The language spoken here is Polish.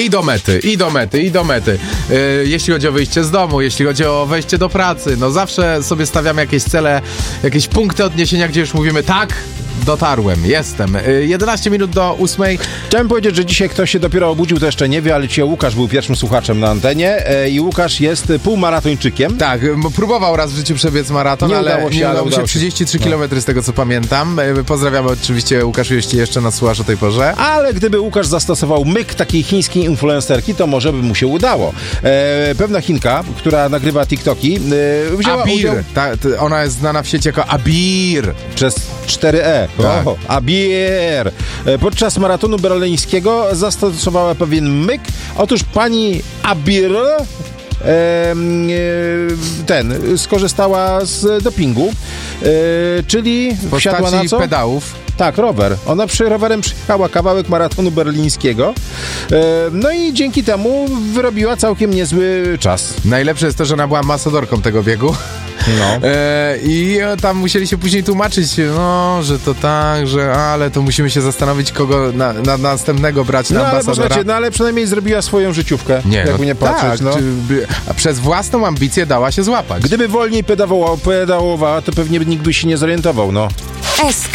I do mety. Jeśli chodzi o wyjście z domu, jeśli chodzi o wejście do pracy, no zawsze sobie stawiamy jakieś cele, jakieś punkty odniesienia, gdzie już mówimy tak, dotarłem, jestem. 11 minut do 8. Chciałem powiedzieć, że dzisiaj ktoś się dopiero obudził, to jeszcze nie wie, ale dzisiaj Łukasz był pierwszym słuchaczem na antenie i Łukasz jest półmaratończykiem. Tak, próbował raz w życiu przebiec maraton, Nie ale udało się, nie ale udało się. udało się. 33 km z tego, co pamiętam. Pozdrawiamy oczywiście, Łukaszu, jeśli jeszcze nas słuchasz o tej porze. Ale gdyby Łukasz zastosował myk takiej chińskiej influencerki, to może by mu się udało. Pewna Chinka, która nagrywa TikToki, wzięła udział... Abir. Ona jest znana w sieci jako Abir. Przez 4E. Tak. Abir. Podczas maratonu berlińskiego zastosowała pewien myk. Otóż pani Abir skorzystała z dopingu, czyli W wsiadła na co? pedałów. Tak, rower. Ona rowerem przejechała kawałek maratonu berlińskiego, no i dzięki temu wyrobiła całkiem niezły czas. Najlepsze jest to, że ona była ambasadorką tego biegu. No. I tam musieli się później tłumaczyć, no, że to tak, że ale to musimy się zastanowić, kogo na następnego brać na ambasadora. Ale przynajmniej zrobiła swoją życiówkę, jakby nie patrzeć. Tak, no. a przez własną ambicję dała się złapać. Gdyby wolniej pedałowała, to pewnie nikt by się nie zorientował, no.